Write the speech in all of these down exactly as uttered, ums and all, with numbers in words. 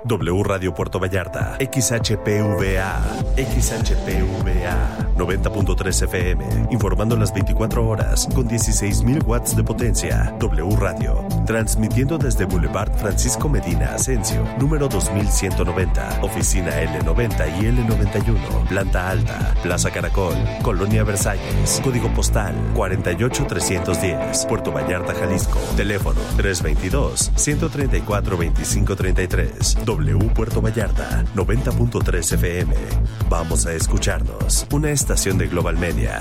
W Radio Puerto Vallarta, X H P V A, X H P V A, noventa punto tres F M, informando las veinticuatro horas con dieciséis mil watts de potencia. W Radio, transmitiendo desde Boulevard Francisco Medina Asensio, número dos mil ciento noventa, oficina L noventa y L noventa y uno, planta alta, Plaza Caracol, Colonia Versalles, código postal cuarenta y ocho trescientos diez, Puerto Vallarta, Jalisco, teléfono tres veintidós, ciento treinta y cuatro, veinticinco treinta y tres. W Puerto Vallarta, noventa punto tres F M. Vamos a escucharnos. Una estación de Global Media.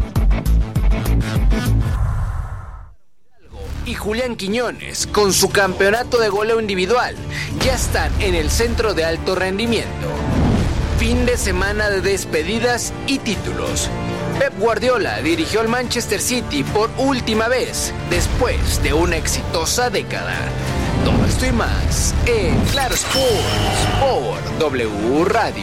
Y Julián Quiñones, con su campeonato de goleo individual, ya están en el centro de alto rendimiento. Fin de semana de despedidas y títulos. Pep Guardiola dirigió al Manchester City por última vez, después de una exitosa década. Todo esto y más en Claro Sports por W Radio.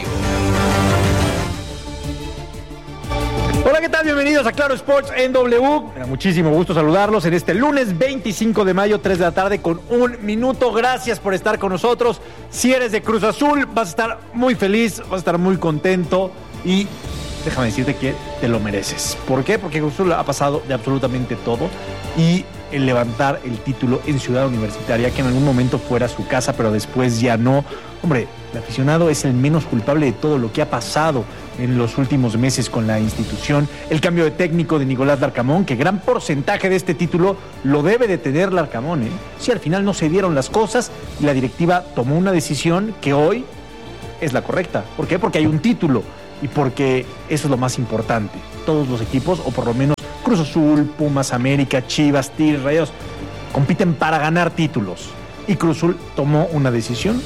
Hola, ¿qué tal? Bienvenidos a Claro Sports en W. Me da muchísimo gusto saludarlos en este lunes veinticinco de mayo, tres de la tarde con un minuto. Gracias por estar con nosotros. Si eres de Cruz Azul, vas a estar muy feliz, vas a estar muy contento y déjame decirte que te lo mereces. ¿Por qué? Porque Cruz Azul ha pasado de absolutamente todo y el levantar el título en Ciudad Universitaria, que en algún momento fuera su casa, pero después ya no. Hombre, el aficionado es el menos culpable de todo lo que ha pasado en los últimos meses con la institución. El cambio de técnico de Nicolás Larcamón, que gran porcentaje de este título lo debe de tener Larcamón, ¿eh? Si al final no se dieron las cosas y la directiva tomó una decisión que hoy es la correcta. ¿Por qué? Porque hay un título y porque eso es lo más importante. Todos los equipos, o por lo menos Cruz Azul, Pumas, América, Chivas, Tigres, Rayados, compiten para ganar títulos. Y Cruz Azul tomó una decisión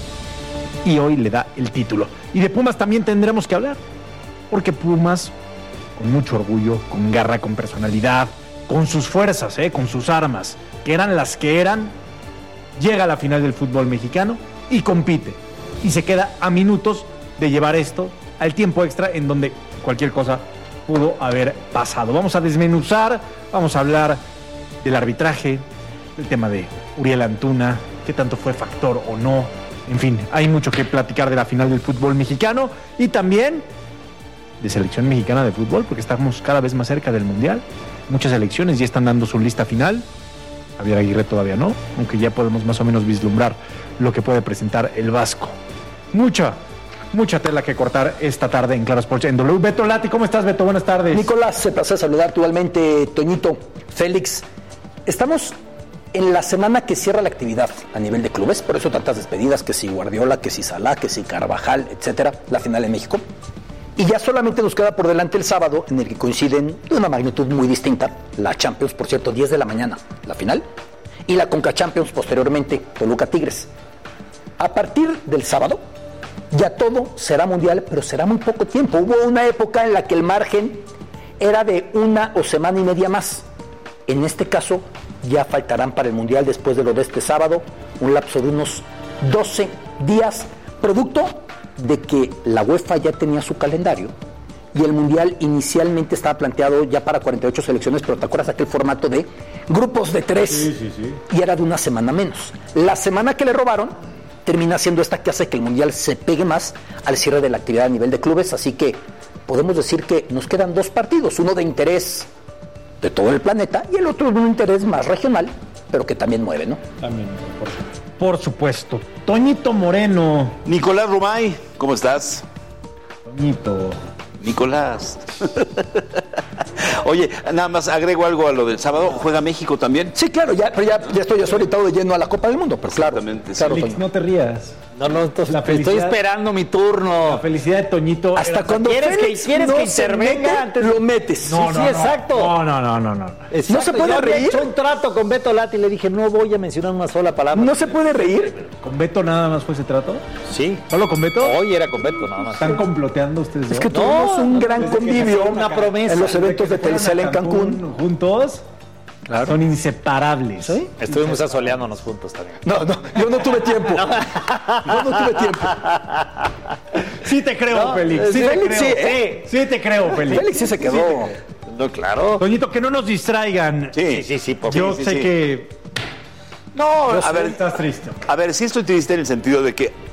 y hoy le da el título. Y de Pumas también tendremos que hablar, porque Pumas, con mucho orgullo, con garra, con personalidad, con sus fuerzas, ¿eh? con sus armas, que eran las que eran, llega a la final del fútbol mexicano y compite. Y se queda a minutos de llevar esto al tiempo extra, en donde cualquier cosa pudo haber pasado. Vamos a desmenuzar, vamos a hablar del arbitraje, del tema de Uriel Antuna, qué tanto fue factor o no. En fin, hay mucho que platicar de la final del fútbol mexicano y también de selección mexicana de fútbol, porque estamos cada vez más cerca del Mundial. Muchas selecciones ya están dando su lista final. Javier Aguirre todavía no, aunque ya podemos más o menos vislumbrar lo que puede presentar el Vasco. Mucha Mucha tela que cortar esta tarde en Claro Sports en W. Beto Lati, ¿cómo estás, Beto? Buenas tardes. Nicolás, se pasó a saludarte igualmente, Toñito, Félix. Estamos en la semana que cierra la actividad a nivel de clubes, por eso tantas despedidas, que si Guardiola, que si Salah, que si Carvajal, etcétera, la final en México. Y ya solamente nos queda por delante el sábado, en el que coinciden de una magnitud muy distinta, la Champions, por cierto, diez de la mañana, la final, y la Conca Champions posteriormente, Toluca Tigres. A partir del sábado, ya todo será mundial, pero será muy poco tiempo. Hubo una época en la que el margen era de una o semana y media más. En este caso, ya faltarán para el mundial, después de lo de este sábado, un lapso de unos doce días, producto de que la UEFA ya tenía su calendario y el mundial inicialmente estaba planteado ya para cuarenta y ocho selecciones, pero ¿te acuerdas aquel formato de grupos de tres? Sí, sí, sí. Y era de una semana menos. La semana que le robaron termina siendo esta que hace que el mundial se pegue más al cierre de la actividad a nivel de clubes, así que podemos decir que nos quedan dos partidos, uno de interés de todo el planeta y el otro de un interés más regional, pero que también mueve, ¿no? También, por, por supuesto. Toñito Moreno. Nicolás Rumay, ¿cómo estás? Toñito. Nicolás. Oye, nada más agrego algo a lo del sábado. ¿Juega México también? Sí, claro, ya, pero ya, ya estoy desorientado de lleno a la Copa del Mundo, pero claro. Exactamente, claro, Félix, no te rías. No, no, entonces La felicidad- estoy esperando mi turno. La felicidad de Toñito. Hasta era- cuando ¿Quieres que- Félix quieres no que se intervenga mete, antes? lo metes. No, Sí, no, sí, no. exacto. No, no, no, no, no. Exacto. ¿No se puede Yo había reír? hecho un trato con Beto Lati y le dije, no voy a mencionar una sola palabra. ¿No se puede reír? ¿Con Beto nada más fue ese trato? Sí. ¿Solo con Beto? Hoy era con Beto nada más. ¿Están comploteando ustedes dos? Es que tuvimos un gran desde que convivio se fueron a una promesa. en los eventos de Desde que se Telcel en fueron a Cancún. Juntos. Claro. Son inseparables. ¿Sí? Estuvimos asoleándonos juntos también. No, no, yo no tuve tiempo. Yo no tuve tiempo. Sí te creo, No, Félix. Sí, sí, te Félix, creo. sí, ¿eh? Sí te creo, Félix. Félix sí se quedó. No, claro. Toñito, que no nos distraigan. Sí, Sí, sí, por Yo sí, sé sí. que No, yo a sé ver, que estás triste. a ver, sí estoy triste en el sentido de que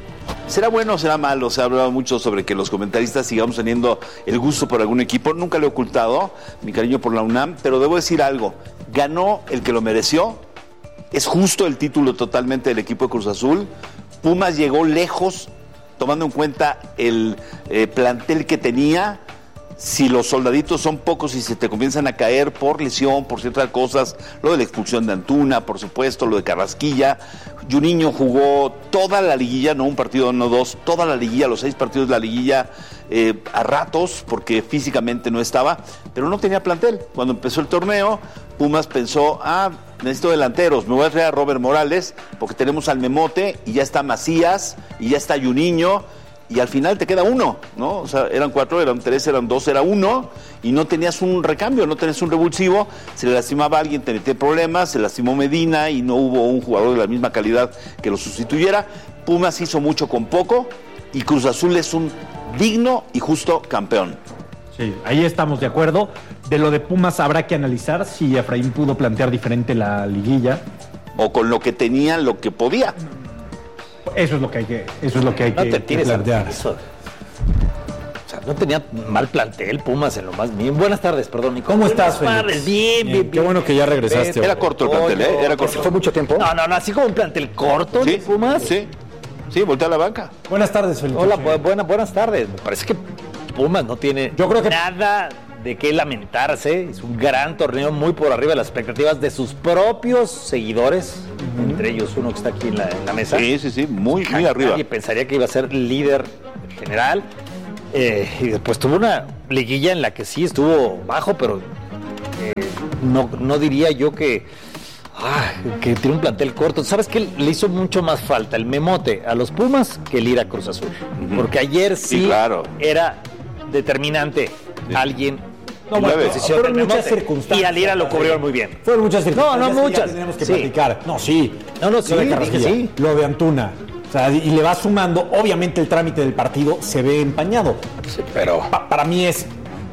¿Será bueno o será malo? Se ha hablado mucho sobre que los comentaristas sigamos teniendo el gusto por algún equipo. Nunca lo he ocultado, mi cariño por la UNAM, pero debo decir algo. Ganó el que lo mereció. Es justo el título totalmente del equipo de Cruz Azul. Pumas llegó lejos, tomando en cuenta el eh, plantel que tenía. Si los soldaditos son pocos y se te comienzan a caer por lesión, por ciertas cosas, lo de la expulsión de Antuna, por supuesto, lo de Carrasquilla. Juninho jugó toda la liguilla, no un partido, no dos, toda la liguilla, los seis partidos de la liguilla eh, a ratos, porque físicamente no estaba, pero no tenía plantel. Cuando empezó el torneo, Pumas pensó, ah, necesito delanteros, me voy a traer a Robert Morales, porque tenemos al Memote, y ya está Macías, y ya está Juninho, y al final te queda uno, ¿no? O sea, eran cuatro, eran tres, eran dos, era uno, y no tenías un recambio, no tenías un revulsivo, se le lastimaba a alguien, te metía problemas, se lastimó Medina y no hubo un jugador de la misma calidad que lo sustituyera. Pumas hizo mucho con poco y Cruz Azul es un digno y justo campeón. Sí, ahí estamos de acuerdo. De lo de Pumas habrá que analizar si Efraín pudo plantear diferente la liguilla. O con lo que tenía, lo que podía. Eso es lo que hay que, eso es lo que, hay No que, te que tires plantear. eso. O sea, no tenía mal plantel Pumas en lo más bien. Buenas tardes, perdón, Nico. ¿Cómo estás, Buenas tardes, Félix? bien, bien, bien. Qué bueno que ya regresaste. Era corto el plantel, ¿eh? Era corto. ¿Fue mucho tiempo? No, no, no, así como un plantel corto ¿Sí? de Pumas. Sí, sí, voltea a la banca. Buenas tardes, Félix. Hola, bu- buena, buenas tardes. Me parece que Pumas no tiene Yo creo que- nada de qué lamentarse. Es un gran torneo, muy por arriba de las expectativas de sus propios seguidores, uh-huh. Entre ellos uno que está aquí en la, en la mesa. Sí, sí, sí, muy, muy arriba. Nadie pensaría que iba a ser líder general. Eh, y después tuvo una liguilla en la que sí estuvo bajo, pero eh, no, no diría yo que, ah, que tiene un plantel corto. ¿Sabes qué? Le hizo mucho más falta el Memote a los Pumas que el ir a Cruz Azul. Uh-huh. Porque ayer sí, sí claro. era determinante sí. alguien. No, bueno, posición fueron muchas Memote, circunstancias. y Alira lo cubrió muy bien. Fueron muchas circunstancias. No, no muchas. Que tenemos que sí. platicar. No, sí. No, no, sí, lo de dije sí. Lo de Antuna. O sea, y le va sumando, obviamente el trámite del partido se ve empañado. Sí, pero Pa- para mí es,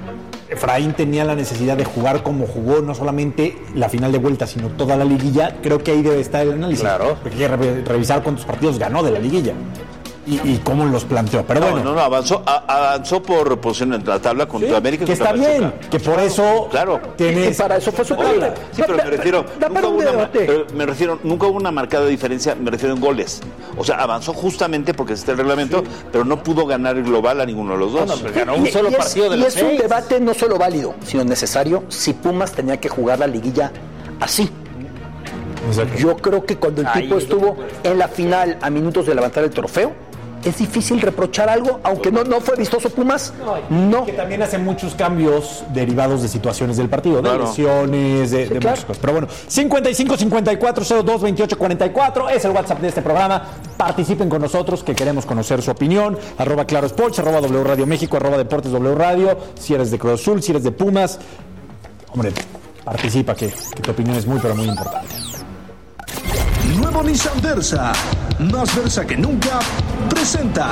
Efraín tenía la necesidad de jugar como jugó, no solamente la final de vuelta, sino toda la liguilla. Creo que ahí debe estar el análisis. Claro. Porque hay que re- revisar cuántos partidos ganó de la liguilla y, y cómo los planteó. Pero No, bueno, no, no, avanzó, a, avanzó por posición en la tabla contra sí, América. que contra está bien, Pachuca. que por eso Claro. tienes... Y para eso fue su tabla. Sí, pero me refiero, Da nunca para hubo un una, debate. pero me refiero, nunca hubo una marcada diferencia, me refiero en goles. O sea, avanzó justamente porque está el reglamento, sí. pero no pudo ganar el global a ninguno de los dos. No, no, pero ganó un Y- solo y es, partido de y los es un seis. debate no solo válido, sino necesario si Pumas tenía que jugar la liguilla así. Exacto. Yo creo que cuando el Ahí tipo es lo estuvo que puede en la final a minutos de levantar el trofeo, es difícil reprochar algo, aunque no, no fue vistoso Pumas. No. Que también hace muchos cambios derivados de situaciones del partido, de Claro. lesiones, de, Sí, de claro. muchas cosas. Pero bueno, cincuenta y cinco cincuenta y cuatro cero dos veintiocho cuarenta y cuatro es el WhatsApp de este programa. Participen con nosotros, que queremos conocer su opinión. Arroba Claro Sports, arroba W Radio México, arroba Deportes W Radio. Si eres de Cruz Azul, si eres de Pumas, hombre, participa, que, que tu opinión es muy, pero muy importante. Nuevo Nissan Versa, más Versa que nunca, presenta.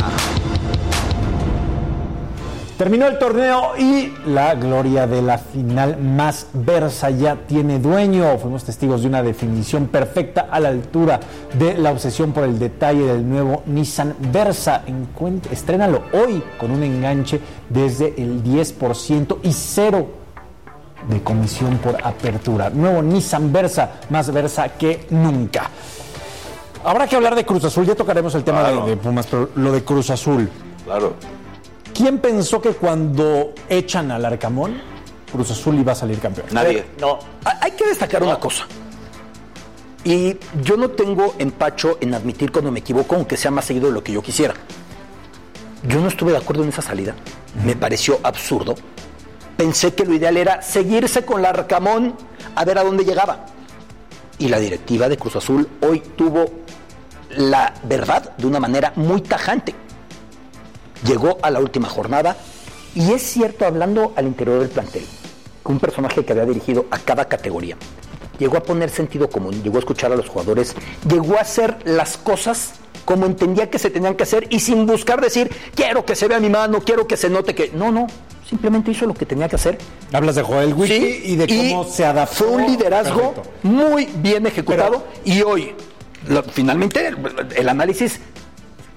Terminó el torneo y la gloria de la final más Versa ya tiene dueño. Fuimos testigos de una definición perfecta a la altura de la obsesión por el detalle del nuevo Nissan Versa. Encuent- Estrénalo hoy con un enganche desde el diez por ciento y cero de comisión por apertura. Nuevo Nissan Versa, más Versa que nunca. Habrá que hablar de Cruz Azul, ya tocaremos el tema Claro. de, de Pumas, pero lo de Cruz Azul. Claro. ¿Quién pensó que cuando echan al Arcamón, Cruz Azul iba a salir campeón? Nadie. No, hay que destacar una cosa. Y yo no tengo empacho en admitir cuando me equivoco, aunque sea más seguido de lo que yo quisiera. Yo no estuve de acuerdo en esa salida. Me pareció absurdo. Pensé que lo ideal era seguirse con el Arcamón a ver a dónde llegaba. Y la directiva de Cruz Azul hoy tuvo la verdad de una manera muy tajante. Llegó a la última jornada y es cierto, hablando al interior del plantel, que un personaje que había dirigido a cada categoría llegó a poner sentido común, llegó a escuchar a los jugadores, llegó a hacer las cosas como entendía que se tenían que hacer y sin buscar decir, quiero que se vea mi mano, quiero que se note que... No, no, simplemente hizo lo que tenía que hacer. Hablas de Joel Wiki Sí, y de cómo se adaptó. Fue un liderazgo Perfecto. muy bien ejecutado y hoy, lo- finalmente, el, el análisis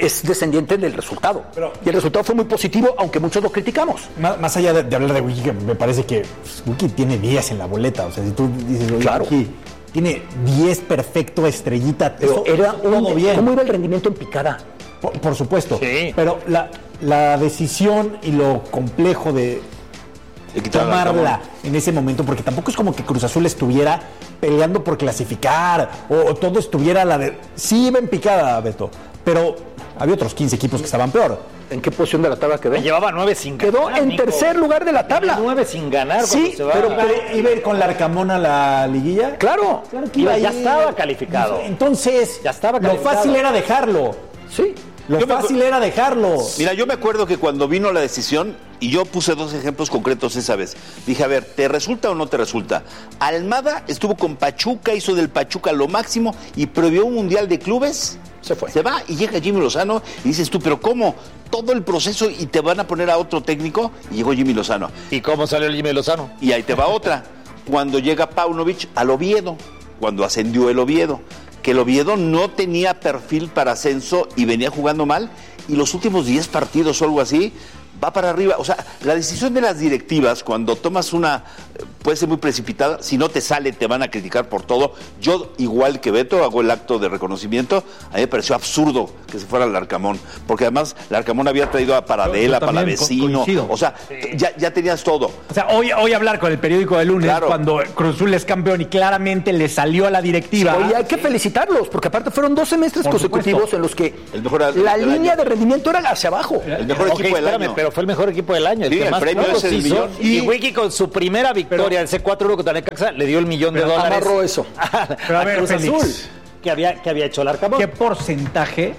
es descendiente del resultado. Pero- y el resultado fue muy positivo, aunque muchos lo criticamos. Más, más allá de, de hablar de Wiki, que me parece que pues, Wiki tiene diez en la boleta. O sea, si tú dices, oye, Claro. Wiki tiene diez perfecto, estrellita, Pero eso- era eso todo un, bien. ¿Cómo iba el rendimiento en picada? Por, por supuesto. Sí. Pero la, la decisión y lo complejo de Le quitaron al tomarla Arcamón. en ese momento, porque tampoco es como que Cruz Azul estuviera peleando por clasificar o, o todo estuviera a la de... Sí iba en picada, Beto, pero había otros quince equipos que estaban peor. ¿En qué posición de la tabla quedó? Llevaba nueve sin ganar. Quedó en Nico. tercer lugar de la tabla. Nueve sin ganar. Sí, cuando se va. pero- Pero iba a ir con la Arcamón a la liguilla. Claro. Claro que Iba- iba a ya ir. estaba calificado. Entonces, Ya estaba lo calificado. fácil era dejarlo. Sí. Lo Yo me fácil era dejarlo. Mira, yo me acuerdo que cuando vino la decisión, y yo puse dos ejemplos concretos esa vez, dije, a ver, ¿te resulta o no te resulta? Almada estuvo con Pachuca, hizo del Pachuca lo máximo y previó un mundial de clubes. Se fue. Se va y llega Jimmy Lozano y dices tú, ¿pero cómo? Todo el proceso y te van a poner a otro técnico y llegó Jimmy Lozano. ¿Y cómo salió el Jimmy Lozano? Y ahí te va otra. Cuando llega Paunovic al Oviedo, cuando ascendió el Oviedo, que el Oviedo no tenía perfil para ascenso y venía jugando mal, y los últimos diez partidos o algo así, va para arriba. O sea, la decisión de las directivas, cuando tomas una, eh, puede ser muy precipitada, si no te sale te van a criticar por todo. Yo, igual que Beto, hago el acto de reconocimiento. A mí me pareció absurdo que se fuera al Arcamón, porque además el Arcamón había traído a Paradela, Yo también co- Palavecino, coincido. o sea, ya, ya tenías todo. O sea, hoy, hoy hablar con el periódico de lunes, Claro. cuando Cruz Azul es campeón y claramente le salió a la directiva. Oye, hay que felicitarlos, porque aparte fueron dos semestres Por consecutivos supuesto. en los que El mejor la del línea año. de rendimiento era hacia abajo. El mejor Ok, equipo del espérame, año. pero fue el mejor equipo del año. El Sí, que el más premio puntos es el hizo. millón. Y Wiki con su primera victoria, ese cuatro uno contra Necaxa, le dio el millón de Pero dólares. amarró eso. A, Pero a a ver, Cruz Félix. Azul, que había, que había hecho el Arcamón. ¿Qué porcentaje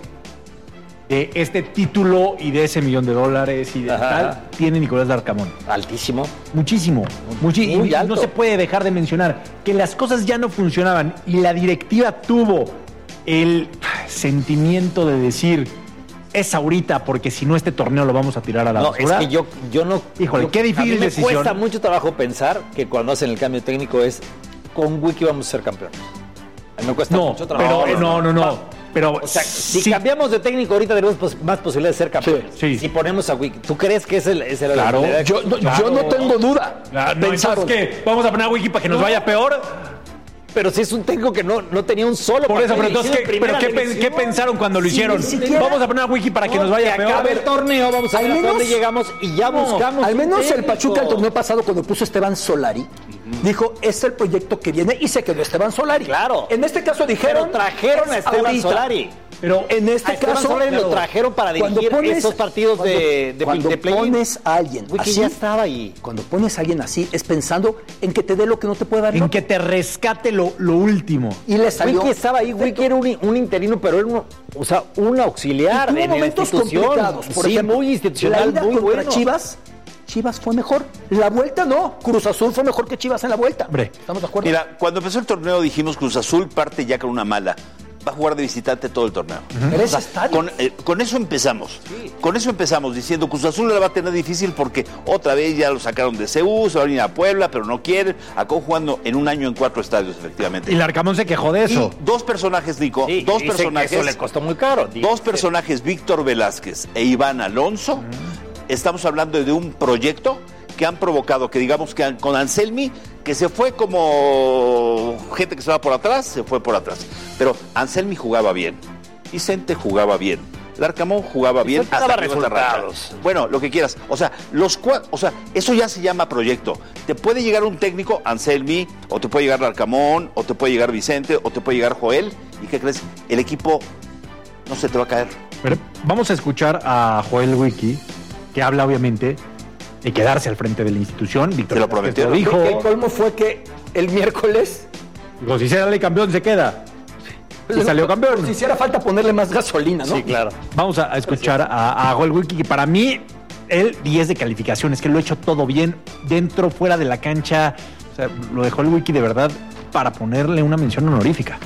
de este título y de ese millón de dólares y de Ajá. tal tiene Nicolás Larcamón? Altísimo. Muchísimo. Muchi- Muy y alto. no se puede dejar de mencionar que las cosas ya no funcionaban y la directiva tuvo el sentimiento de decir, es ahorita porque si no este torneo lo vamos a tirar a la No, es basura. que yo, yo no. Híjole, yo- qué difícil a mí me decisión. cuesta mucho trabajo pensar que cuando hacen el cambio técnico es con Wiki vamos a ser campeones. A mí me cuesta No, mucho trabajo. pero no, no, no. Pero O sea, si sí, cambiamos de técnico ahorita tenemos pos- más posibilidades de ser campeones. Sí, sí. Si ponemos a Wiki, ¿tú crees que es el, esa era Claro. la Yo, no, Claro. yo no tengo duda. Ah, no, Pensaron. entonces, ¿qué? ¿Vamos a poner a Wiki para que nos vaya peor? Pero si es un técnico que no, no tenía un solo Por eso, papel pero entonces, dirigido ¿qué, en pero primera ¿qué, pen- división. qué pensaron cuando lo Sí, hicieron? ni siquiera- Vamos a poner a Wiki para que nos vaya que peor. acabe el torneo, vamos a Al ver hasta menos- dónde llegamos y ya No, buscamos. Al un menos el técnico. Pachuca el torneo pasado, cuando puso Esteban Solari, dijo, este es el proyecto que viene, y se quedó Esteban Solari. Claro. En este caso dijeron, Pero trajeron a es Esteban ahorita. Solari. Pero En este A Esteban caso, Solari lo claro, trajeron para cuando dirigir esos partidos cuando- de- de- cuando de play-in. pones a alguien Wiki así, ya estaba ahí. cuando pones a alguien así, es pensando en que te dé lo que no te puede dar. el en otro. que te rescate lo, lo último. Y le salió. Wiki estaba ahí, Wiki era un, un interino, pero era un, o sea, un auxiliar Y tuvo en la momentos institución. complicados. Por sí, ejemplo, muy institucional, la ida muy contra bueno. Chivas, Chivas fue mejor. La vuelta no. Cruz Azul fue mejor que Chivas en la vuelta. Hombre. ¿Estamos de acuerdo? Mira, cuando empezó el torneo dijimos Cruz Azul parte ya con una mala. Va a jugar de visitante todo el torneo. Pero es estadio. Con, eh, con eso empezamos. Con eso empezamos diciendo Cruz Azul la va a tener difícil porque otra vez ya lo sacaron de C U, se van a ir a Puebla, pero no quieren. Acabó jugando en un año en cuatro estadios, efectivamente. Y Larcamón se quejó de eso. Y dos personajes, Nico, Sí, dos dice que personajes. eso le costó muy caro. Dos personajes, Víctor Velázquez e Iván Alonso, estamos hablando de un proyecto que han provocado, que digamos que han- con Anselmi, que se fue como gente que se va por atrás, se fue por atrás. Pero Anselmi jugaba bien, Vicente jugaba bien, Larcamón jugaba bien, Vicente daba que ibas a arrancar. resultados. Bueno, lo que quieras. O sea, los cua- o sea, eso ya se llama proyecto. Te puede llegar un técnico, Anselmi, o te puede llegar Larcamón, o te puede llegar Vicente, o te puede llegar Joel, y ¿qué crees? El equipo no se te va a caer. Pero vamos a escuchar a Joel Wiki, que habla obviamente de quedarse al frente de la institución. Víctor Se lo Velázquez prometieron. dijo. El colmo fue que el miércoles Dijo, si sale campeón, se queda. Y salió campeón. Si hiciera falta ponerle más gasolina, ¿no? Sí, claro. Vamos a, a escuchar a, a Joel Wiki, que para mí, él diez de calificaciones, que lo ha hecho todo bien, dentro, fuera de la cancha. O sea, lo de Joel Wiki de verdad para ponerle una mención honorífica.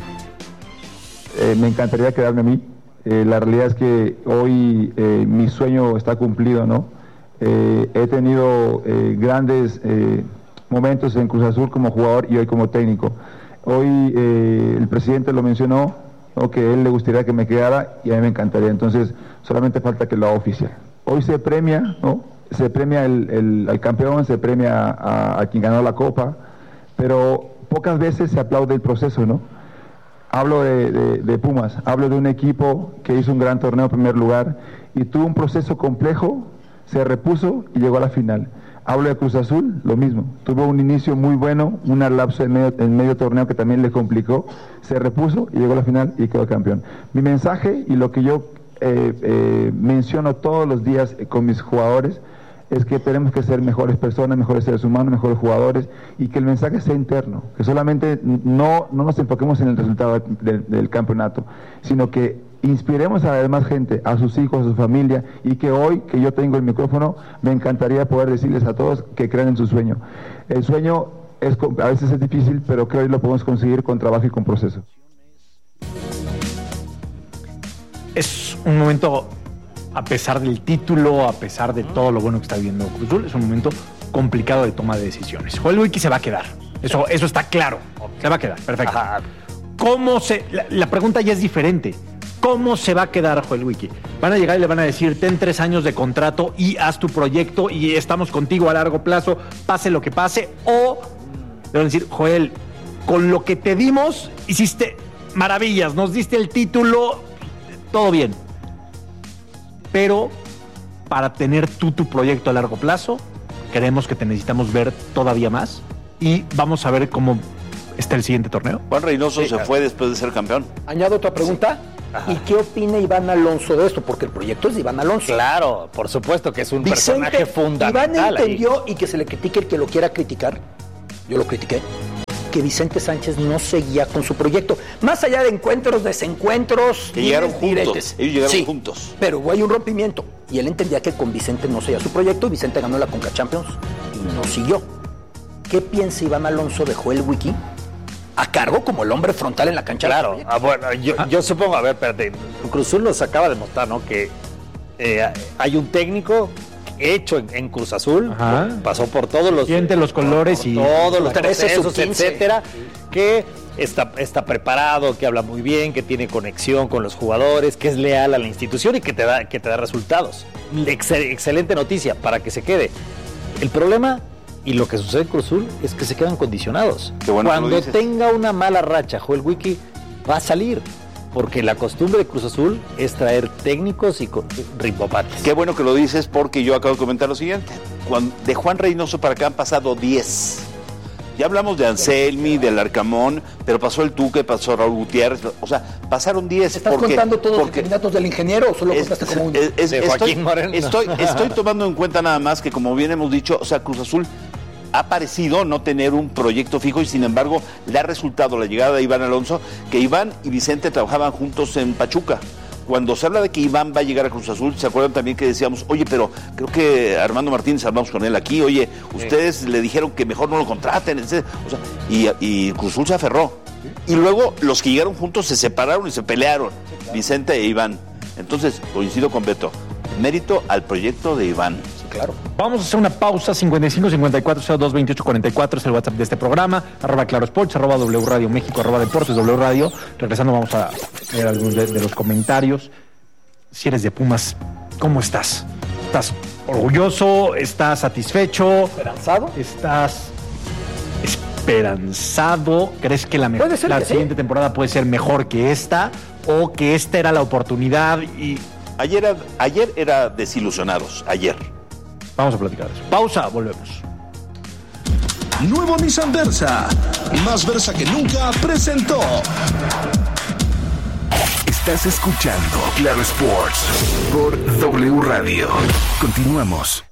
Eh, me encantaría quedarme a mí. Eh, la realidad es que hoy eh, mi sueño está cumplido, ¿no? Eh, he tenido eh, grandes eh, momentos en Cruz Azul como jugador y hoy como técnico. Hoy eh, el presidente lo mencionó, o que a él le gustaría que me quedara y a mí me encantaría. Entonces, solamente falta que lo haga oficial. Hoy se premia, ¿no? Se premia el, el, al campeón, se premia a, a quien ganó la Copa, pero pocas veces se aplaude el proceso, ¿no? Hablo de, de, de Pumas, hablo de un equipo que hizo un gran torneo en primer lugar y tuvo un proceso complejo, se repuso y llegó a la final. Hablo de Cruz Azul, lo mismo, tuvo un inicio muy bueno, un lapso en medio, en medio torneo que también le complicó, se repuso y llegó a la final y quedó campeón. Mi mensaje y lo que yo eh, eh, menciono todos los días con mis jugadores es que tenemos que ser mejores personas, mejores seres humanos, mejores jugadores, y que el mensaje sea interno, que solamente no, no nos enfoquemos en el resultado del, del campeonato, sino que inspiremos a la demás gente, a sus hijos, a su familia, y que hoy, que yo tengo el micrófono, me encantaría poder decirles a todos que crean en su sueño. El sueño es, a veces es difícil, pero creo que lo podemos conseguir con trabajo y con proceso. Es un momento, a pesar del título, a pesar de todo lo bueno que está viviendo Cruz Azul, es un momento complicado de toma de decisiones. Joel Wiki se va a quedar. Eso, eso está claro. Se va a quedar. Perfecto. Ajá. ¿Cómo se...? La, la pregunta ya es diferente. ¿Cómo se va a quedar Joel Wiki? Van a llegar y le van a decir, ten tres años de contrato y haz tu proyecto y estamos contigo a largo plazo, pase lo que pase. O le van a decir, Joel, con lo que te dimos, hiciste maravillas, nos diste el título, todo bien. Pero para tener tú tu proyecto a largo plazo, creemos que te necesitamos ver todavía más y vamos a ver cómo está el siguiente torneo. Juan Reynoso sí, se fue después de ser campeón. Añado otra pregunta. Sí. ¿Y qué opina Iván Alonso de esto? Porque el proyecto es de Iván Alonso. Claro, por supuesto que es un Vicente, personaje fundamental. Iván entendió ahí. Y que se le critique el que lo quiera criticar. Yo lo critiqué. Que Vicente Sánchez no seguía con su proyecto. Más allá de encuentros, desencuentros, que llegaron juntos. Diretes. Ellos llegaron sí, juntos. Pero hay un rompimiento. Y él entendía que con Vicente no seguía su proyecto. Vicente ganó la Conca Champions y no siguió. ¿Qué piensa Iván Alonso de Joel Wiki? A cargo como el hombre frontal en la cancha. Claro, ah, bueno, yo, ah. yo supongo, a ver, espérate, Cruz Azul nos acaba de mostrar, ¿no? Que eh, hay un técnico hecho en, en Cruz Azul, Ajá. pasó por todos los... Siente los colores y... Todos los procesos, etcétera, que está, está preparado, que habla muy bien, que tiene conexión con los jugadores, que es leal a la institución y que te da, que te da resultados. Excel, excelente noticia para que se quede. El problema... Y lo que sucede en Cruz Azul es que se quedan condicionados. Qué bueno Cuando tenga una mala racha, Joel Wiki va a salir. Porque la costumbre de Cruz Azul es traer técnicos y rimbopates. Qué bueno que lo dices porque yo acabo de comentar lo siguiente. Cuando, de Juan Reynoso para acá han pasado diez. Ya hablamos de Anselmi, del Arcamón, pero pasó el Tuque, pasó Raúl Gutiérrez, o sea, pasaron diez. ¿Estás porque, contando todos porque, los candidatos del ingeniero o solo es, contaste como uno? Es, es, de Joaquín estoy, Moreno. Estoy, estoy tomando en cuenta nada más que, como bien hemos dicho, o sea, Cruz Azul ha parecido no tener un proyecto fijo y sin embargo le ha resultado la llegada de Iván Alonso, que Iván y Vicente trabajaban juntos en Pachuca. Cuando se habla de que Iván va a llegar a Cruz Azul, ¿se acuerdan también que decíamos, oye, pero creo que Armando Martínez, hablamos con él aquí, oye, ustedes sí. le dijeron que mejor no lo contraten, etcétera? O sea, y, y Cruz Azul se aferró. Y luego los que llegaron juntos se separaron y se pelearon, sí, claro. Vicente e Iván. Entonces, coincido con Beto, mérito al proyecto de Iván. Claro. Vamos a hacer una pausa. Cincuenta y cinco, cincuenta y cuatro, cero dos, veintiocho, cuarenta y cuatro es el WhatsApp de este programa. Arroba Claro Sports, arroba W Radio México, arroba Deportes W Radio. Regresando vamos a ver algunos de, de los comentarios. Si eres de Pumas, ¿cómo estás? ¿Estás orgulloso? ¿Estás satisfecho? ¿Esperanzado? ¿Estás esperanzado? ¿Crees que la, me- la que siguiente sí? temporada puede ser mejor que esta? ¿O que esta era la oportunidad y... Ayer, ayer era desilusionados, ayer. Vamos a platicar de eso. Pausa, volvemos. Nuevo Nissan Versa, más Versa que nunca, presentó. Estás escuchando Claro Sports por W Radio. Continuamos.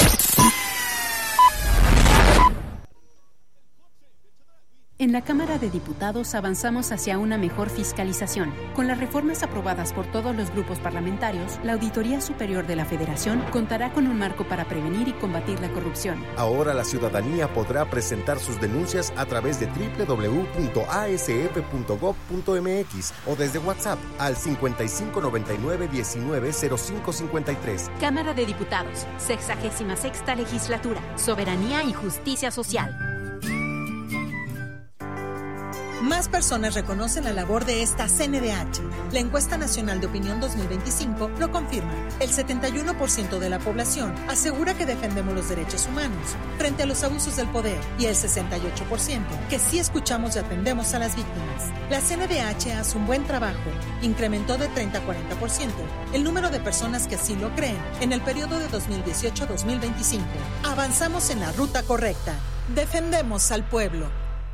En la Cámara de Diputados avanzamos hacia una mejor fiscalización. Con las reformas aprobadas por todos los grupos parlamentarios, la Auditoría Superior de la Federación contará con un marco para prevenir y combatir la corrupción. Ahora la ciudadanía podrá presentar sus denuncias a través de doble u doble u doble u punto a s f punto gob punto m x o desde WhatsApp al cincuenta y cinco noventa y nueve diecinueve cero cinco cincuenta y tres. Cámara de Diputados, sexagésima sexta Legislatura, Soberanía y Justicia Social. Más personas reconocen la labor de esta C N D H. La encuesta nacional de opinión dos mil veinticinco lo confirma. El setenta y uno por ciento de la población asegura que defendemos los derechos humanos frente a los abusos del poder y el sesenta y ocho por ciento que sí escuchamos y atendemos a las víctimas. La C N D H hace un buen trabajo. Incrementó de treinta a cuarenta por ciento el número de personas que así lo creen en el periodo de dos mil dieciocho a dos mil veinticinco. Avanzamos en la ruta correcta. Defendemos al pueblo.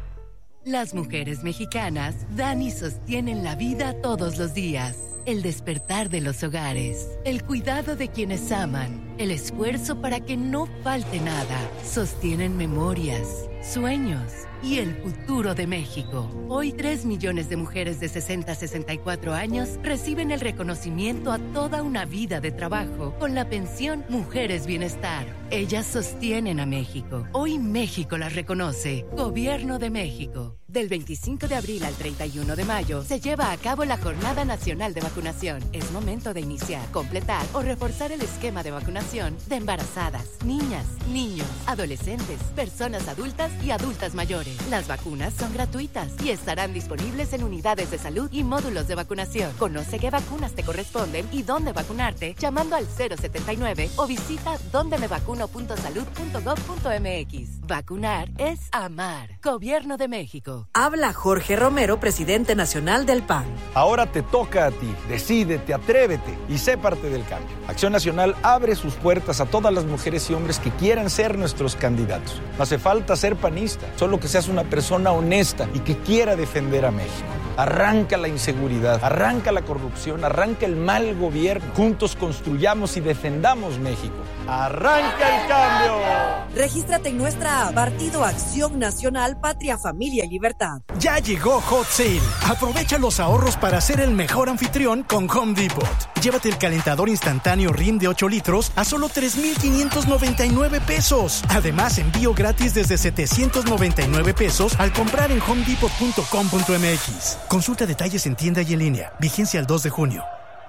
Las mujeres mexicanas dan y sostienen la vida todos los días. El despertar de los hogares, el cuidado de quienes aman, el esfuerzo para que no falte nada. Sostienen memorias, sueños y el futuro de México. Hoy tres millones de mujeres de sesenta a sesenta y cuatro años reciben el reconocimiento a toda una vida de trabajo con la pensión Mujeres Bienestar. Ellas sostienen a México. Hoy México las reconoce. Gobierno de México. Del veinticinco de abril al treinta y uno de mayo se lleva a cabo la Jornada Nacional de Vacunación. Es momento de iniciar, completar o reforzar el esquema de vacunación de embarazadas, niñas, niños, adolescentes, personas adultas y adultas mayores. Las vacunas son gratuitas y estarán disponibles en unidades de salud y módulos de vacunación. Conoce qué vacunas te corresponden y dónde vacunarte llamando al cero setenta y nueve o visita donde me vacuno punto salud punto gov punto mx. Vacunar es amar. Gobierno de México. Habla Jorge Romero, presidente nacional del P A N. Ahora te toca a ti. Decídete, atrévete y sé parte del cambio. Acción Nacional abre sus puertas a todas las mujeres y hombres que quieran ser nuestros candidatos. No hace falta ser panista, solo que seas una persona honesta y que quiera defender a México. Arranca la inseguridad, arranca la corrupción, arranca el mal gobierno. Juntos construyamos y defendamos México. ¡Arranca el cambio! Regístrate en nuestra app Partido Acción Nacional, Patria, Familia y Libertad. Ya llegó Hot Sale. Aprovecha los ahorros para ser el mejor anfitrión con Home Depot. Llévate el calentador instantáneo R I M de ocho litros a solo tres mil quinientos noventa y nueve pesos. Además, envío gratis desde setecientos noventa y nueve pesos al comprar en home depot punto com punto mx. Consulta detalles en tienda y en línea. Vigencia el dos de junio.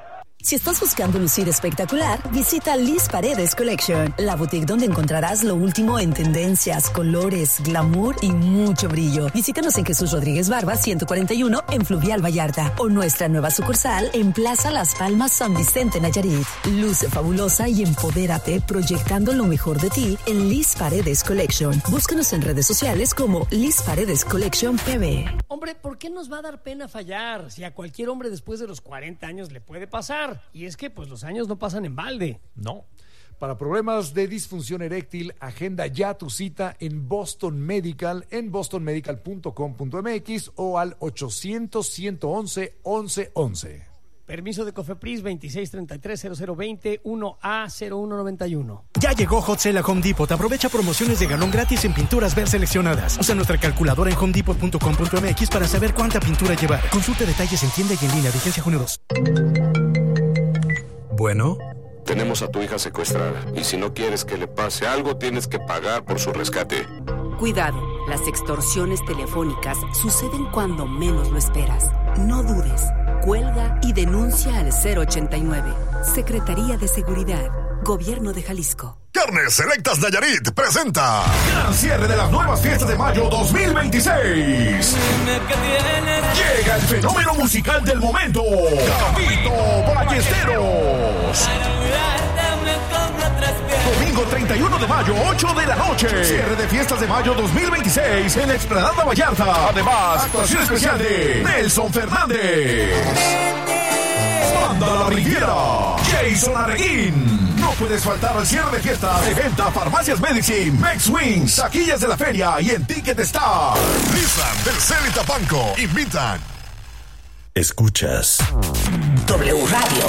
Si estás buscando lucir espectacular, visita Liz Paredes Collection, la boutique donde encontrarás lo último en tendencias, colores, glamour y mucho brillo. Visítanos en Jesús Rodríguez Barba ciento cuarenta y uno en Fluvial Vallarta o nuestra nueva sucursal en Plaza Las Palmas San Vicente Nayarit. Luce fabulosa y empodérate proyectando lo mejor de ti en Liz Paredes Collection. Búscanos en redes sociales como Liz Paredes Collection P B. Hombre, ¿por qué nos va a dar pena fallar? Si a cualquier hombre después de los cuarenta años le puede pasar. Y es que pues los años no pasan en balde. No. Para problemas de disfunción eréctil, agenda ya tu cita en Boston Medical, en boston medical punto com punto mx o al ochocientos, ciento once, once once. Permiso de COFEPRIS veintiséis treinta y tres cero cero veinte uno A cero uno noventa y uno. Ya llegó Hot Sale a Home Depot. Aprovecha promociones de galón gratis en pinturas ver seleccionadas. Usa nuestra calculadora en home depot punto com punto mx para saber cuánta pintura llevar. Consulta detalles en tienda y en línea. Vigencia junio dos. Bueno, tenemos a tu hija secuestrada y si no quieres que le pase algo, tienes que pagar por su rescate. Cuidado, las extorsiones telefónicas suceden cuando menos lo esperas. No dudes, cuelga y denuncia al cero ochenta y nueve. Secretaría de Seguridad, Gobierno de Jalisco. Carnes Selectas Nayarit presenta gran cierre de las nuevas fiestas de mayo dos mil veintiséis. Llega el fenómeno musical del momento, Gabito Ballesteros. Domingo treinta y uno de mayo, ocho de la noche. Cierre de fiestas de mayo dos mil veintiséis en Explanada Vallarta. Además, actuación especial de Nelson Fernández. Banda La Riviera, Jason Arreguín. No puedes faltar al cierre de fiestas de venta Farmacias Medicine, Mex Wings, taquillas de la feria y en Ticket Star. Nissan, Telcel y Tapanco invitan. Escuchas W Radio.